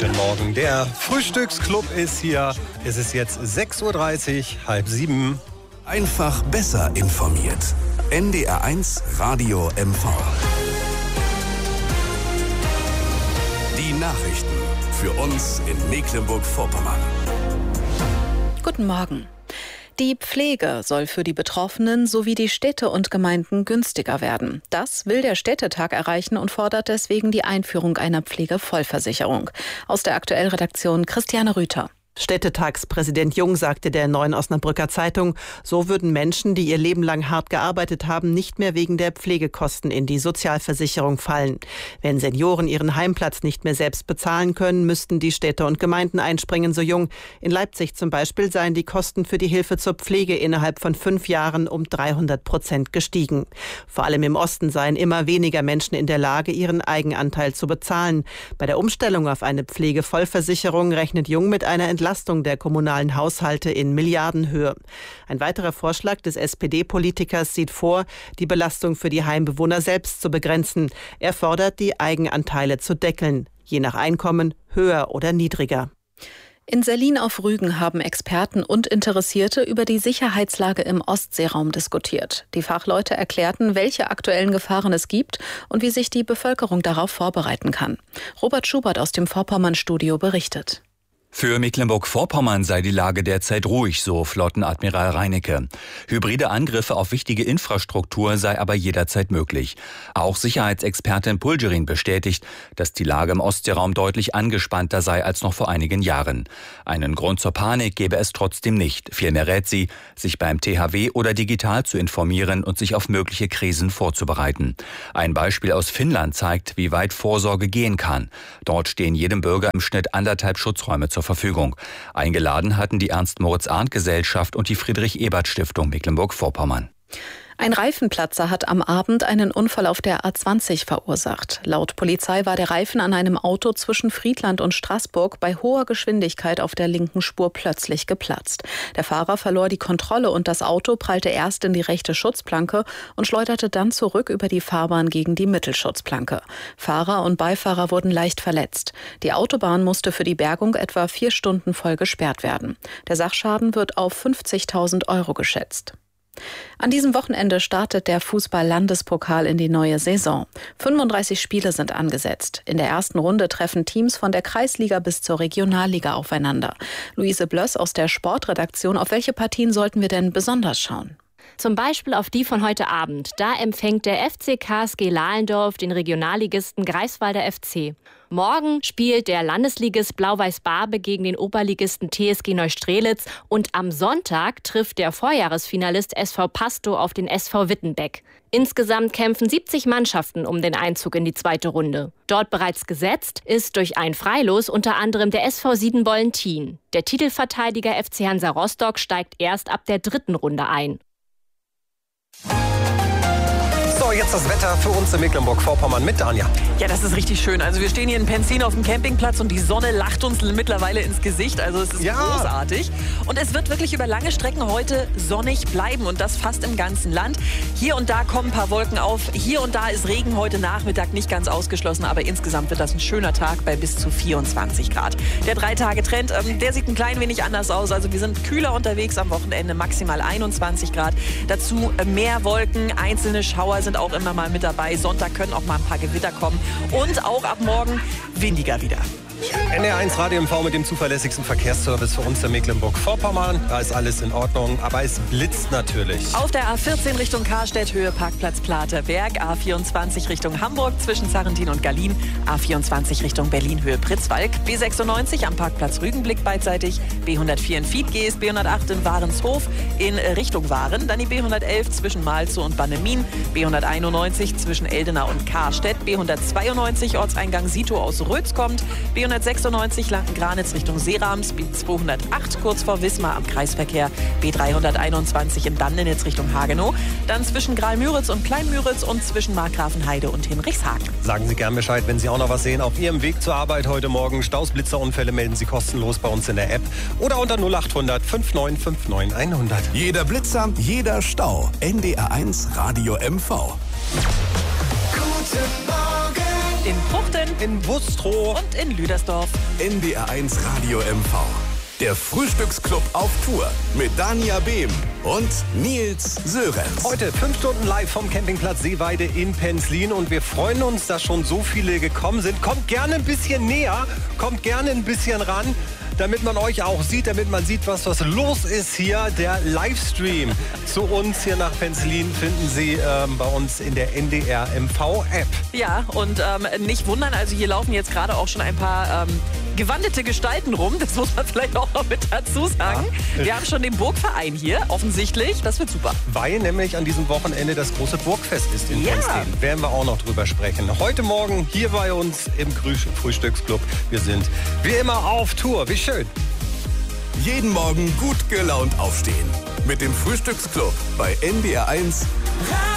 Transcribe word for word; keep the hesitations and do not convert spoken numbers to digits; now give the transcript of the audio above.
Guten Morgen. Der Frühstücksclub ist hier. Es ist jetzt sechs Uhr dreißig, halb sieben. Einfach besser informiert. N D R eins Radio M V. Die Nachrichten für uns in Mecklenburg-Vorpommern. Guten Morgen. Die Pflege soll für die Betroffenen sowie die Städte und Gemeinden günstiger werden. Das will der Städtetag erreichen und fordert deswegen die Einführung einer Pflegevollversicherung. Aus der Aktuell-Redaktion Christiane Rüther. Städtetagspräsident Jung sagte der Neuen Osnabrücker Zeitung, so würden Menschen, die ihr Leben lang hart gearbeitet haben, nicht mehr wegen der Pflegekosten in die Sozialversicherung fallen. Wenn Senioren ihren Heimplatz nicht mehr selbst bezahlen können, müssten die Städte und Gemeinden einspringen, so Jung. In Leipzig zum Beispiel seien die Kosten für die Hilfe zur Pflege innerhalb von fünf Jahren um dreihundert Prozent gestiegen. Vor allem im Osten seien immer weniger Menschen in der Lage, ihren Eigenanteil zu bezahlen. Bei der Umstellung auf eine Pflegevollversicherung rechnet Jung mit einer Entlastung Entlastung der kommunalen Haushalte in Milliardenhöhe. Ein weiterer Vorschlag des S P D-Politikers sieht vor, die Belastung für die Heimbewohner selbst zu begrenzen. Er fordert, die Eigenanteile zu deckeln, je nach Einkommen höher oder niedriger. In Sellin auf Rügen haben Experten und Interessierte über die Sicherheitslage im Ostseeraum diskutiert. Die Fachleute erklärten, welche aktuellen Gefahren es gibt und wie sich die Bevölkerung darauf vorbereiten kann. Robert Schubert aus dem Vorpommern-Studio berichtet. Für Mecklenburg-Vorpommern sei die Lage derzeit ruhig, so Flottenadmiral Reinecke. Hybride Angriffe auf wichtige Infrastruktur sei aber jederzeit möglich. Auch Sicherheitsexpertin Pulgerin bestätigt, dass die Lage im Ostseeraum deutlich angespannter sei als noch vor einigen Jahren. Einen Grund zur Panik gebe es trotzdem nicht. Vielmehr rät sie, sich beim T H W oder digital zu informieren und sich auf mögliche Krisen vorzubereiten. Ein Beispiel aus Finnland zeigt, wie weit Vorsorge gehen kann. Dort stehen jedem Bürger im Schnitt anderthalb Schutzräume zur Verfügung. Eingeladen hatten die Ernst-Moritz-Arndt-Gesellschaft und die Friedrich-Ebert-Stiftung Mecklenburg-Vorpommern. Ein Reifenplatzer hat am Abend einen Unfall auf der A zwanzig verursacht. Laut Polizei war der Reifen an einem Auto zwischen Friedland und Straßburg bei hoher Geschwindigkeit auf der linken Spur plötzlich geplatzt. Der Fahrer verlor die Kontrolle und das Auto prallte erst in die rechte Schutzplanke und schleuderte dann zurück über die Fahrbahn gegen die Mittelschutzplanke. Fahrer und Beifahrer wurden leicht verletzt. Die Autobahn musste für die Bergung etwa vier Stunden voll gesperrt werden. Der Sachschaden wird auf fünfzigtausend Euro geschätzt. An diesem Wochenende startet der Fußball-Landespokal in die neue Saison. fünfunddreißig Spiele sind angesetzt. In der ersten Runde treffen Teams von der Kreisliga bis zur Regionalliga aufeinander. Luise Blöss aus der Sportredaktion, auf welche Partien sollten wir denn besonders schauen? Zum Beispiel auf die von heute Abend. Da empfängt der F C K S G Lahlendorf den Regionalligisten Greifswalder F C. Morgen spielt der Landesligist Blau-Weiß-Barbe gegen den Oberligisten T S G Neustrelitz. Und am Sonntag trifft der Vorjahresfinalist S V Pasto auf den S V Wittenbeck. Insgesamt kämpfen siebzig Mannschaften um den Einzug in die zweite Runde. Dort bereits gesetzt ist durch ein Freilos unter anderem der S V Siedenbollen-Tien. Der Titelverteidiger F C Hansa Rostock steigt erst ab der dritten Runde ein. So, jetzt das Wetter für uns in Mecklenburg-Vorpommern mit Anja. Ja, das ist richtig schön. Also wir stehen hier in Penzin auf dem Campingplatz und die Sonne lacht uns mittlerweile ins Gesicht. Also es ist ja großartig. Und es wird wirklich über lange Strecken heute sonnig bleiben und das fast im ganzen Land. Hier und da kommen ein paar Wolken auf. Hier und da ist Regen heute Nachmittag nicht ganz ausgeschlossen, aber insgesamt wird das ein schöner Tag bei bis zu vierundzwanzig Grad. Der Drei-Tage-Trend, ähm, der sieht ein klein wenig anders aus. Also wir sind kühler unterwegs am Wochenende, maximal einundzwanzig Grad. Dazu äh, mehr Wolken, einzelne Schauer sind auch immer mal mit dabei. Sonntag können auch mal ein paar Gewitter kommen. Und auch ab morgen windiger wieder. N D R eins Radio M V mit dem zuverlässigsten Verkehrsservice für uns in Mecklenburg-Vorpommern. Da ist alles in Ordnung, aber es blitzt natürlich. Auf der A vierzehn Richtung Karstedt, Höhe Parkplatz Platerberg. A vierundzwanzig Richtung Hamburg zwischen Sarrentin und Gallien. A vierundzwanzig Richtung Berlin, Höhe Pritzwalk. B sechsundneunzig am Parkplatz Rügenblick beidseitig. B hundertvier in Fiedges, B hundertacht in Warenshof in Richtung Waren. Dann die B hundertelf zwischen Malzow und Bannemin. B hunderteinundneunzig zwischen Eldena und Karstedt. B hundertzweiundneunzig Ortseingang Sito aus Rötz kommt. B hundertsechsundneunzig Lanken-Granitz Richtung Seerams, B zweihundertacht kurz vor Wismar am Kreisverkehr, B dreihunderteinundzwanzig in Dannenitz Richtung Hagenow, dann zwischen Graal-Müritz und Klein-Müritz und zwischen Markgrafenheide und Hinrichshagen. Sagen Sie gern Bescheid, wenn Sie auch noch was sehen auf Ihrem Weg zur Arbeit heute Morgen. Staus, Blitzer, Unfälle melden Sie kostenlos bei uns in der App oder unter null acht hundert neunundfünfzig neunundfünfzig hundert. Jeder Blitzer, jeder Stau. N D R eins Radio M V. Guten Morgen in Pruchten, in Wustrow und in Lüdersdorf. N D R eins Radio M V. Der Frühstücksclub auf Tour mit Dania Behm und Nils Sörenz. Heute fünf Stunden live vom Campingplatz Seeweide in Penzlin und wir freuen uns, dass schon so viele gekommen sind. Kommt gerne ein bisschen näher, kommt gerne ein bisschen ran, damit man euch auch sieht, damit man sieht, was, was los ist hier. Der Livestream zu uns hier nach Penzlin finden Sie ähm, bei uns in der N D R M V-App. Ja, und ähm, nicht wundern, also hier laufen jetzt gerade auch schon ein paar ähm, gewandete Gestalten rum. Das muss man vielleicht auch noch mit dazu sagen. Ja. Wir haben schon den Burgverein hier, offensichtlich. Das wird super. Weil nämlich an diesem Wochenende das große Burgfest ist in Ja. Penzlin. Werden wir auch noch drüber sprechen. Heute Morgen hier bei uns im Grüß- Frühstücksclub. Wir sind wie immer auf Tour. Wie schön. Jeden Morgen gut gelaunt aufstehen. Mit dem Frühstücksclub bei N D R eins.